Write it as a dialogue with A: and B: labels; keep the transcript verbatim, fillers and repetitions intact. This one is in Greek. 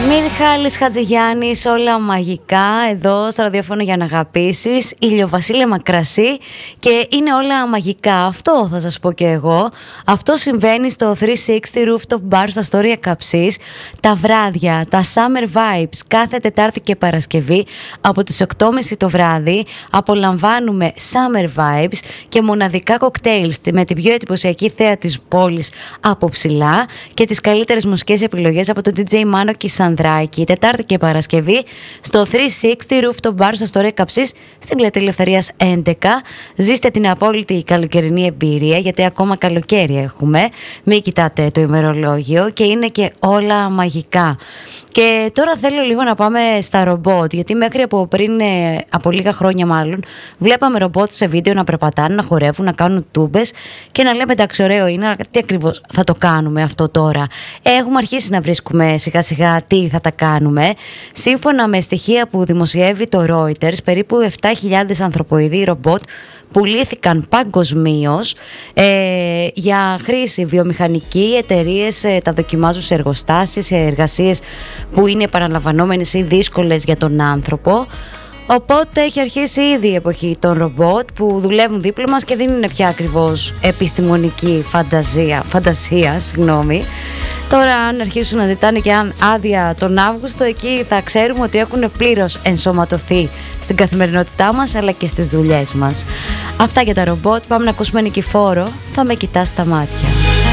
A: Μιχάλης Χατζηγιάννης, όλα μαγικά εδώ στο ραδιόφωνο για να αγαπήσεις, ηλιοβασίλεμα κρασί και είναι όλα μαγικά. Αυτό θα σας πω και εγώ. Αυτό συμβαίνει στο τριακόσια εξήντα Rooftop Bar στα Αστόρια Καψής τα βράδια, τα Summer Vibes, κάθε Τετάρτη και Παρασκευή από τις οκτώ και μισή το βράδυ. Απολαμβάνουμε Summer Vibes και μοναδικά κοκτέιλ με την πιο εντυπωσιακή θέα της πόλης από ψηλά και τις καλύτερες μουσικές επιλογές από τον ντι τζέι Μάνο και Σανδράκη, Τετάρτη και Παρασκευή στο τριακόσια εξήντα Rooftop Bar στα Αστόρια Καψής στην Πλατεία Ελευθερίας έντεκα. Ζήστε την απόλυτη καλοκαιρινή εμπειρία, γιατί ακόμα καλοκαίρι έχουμε. Μην κοιτάτε το ημερολόγιο και είναι και όλα μαγικά. Και τώρα θέλω λίγο να πάμε στα ρομπότ, γιατί μέχρι από πριν, από λίγα χρόνια μάλλον, βλέπαμε ρομπότ σε βίντεο να περπατάνε, να χορεύουν, να κάνουν τούμπες και να λέμε εντάξει, ωραίο είναι, τι ακριβώς θα το κάνουμε αυτό τώρα. Έχουμε αρχίσει να βρίσκουμε σιγά σιγά τι θα τα κάνουμε. Σύμφωνα με στοιχεία που δημοσιεύει το Reuters, περίπου επτά χιλιάδες ανθρωποειδή ρομπότ πουλήθηκαν παγκοσμίως ε, για χρήση βιομηχανική. Οι εταιρείες ε, τα δοκιμάζουν σε εργοστάσεις, σε εργασίες που είναι επαναλαμβανόμενες ή δύσκολες για τον άνθρωπο. Οπότε έχει αρχίσει ήδη η εποχή των ρομπότ που δουλεύουν δίπλα μας και δεν είναι πια ακριβώς επιστημονική φαντασία, φαντασία συγγνώμη. Τώρα αν αρχίσουν να ζητάνε και αν άδεια τον Αύγουστο, εκεί θα ξέρουμε ότι έχουν πλήρως ενσωματωθεί στην καθημερινότητά μας αλλά και στις δουλειές μας. Αυτά για τα ρομπότ. Πάμε να ακούσουμε Νικηφόρο, θα με κοιτάς στα μάτια.